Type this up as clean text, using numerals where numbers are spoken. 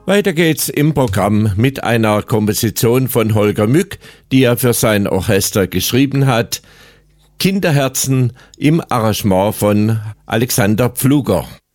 Weiter geht's im Programm mit einer Komposition von Holger Mück, die er für sein Orchester geschrieben hat. Kinderherzen im Arrangement von Alexander Pfluger.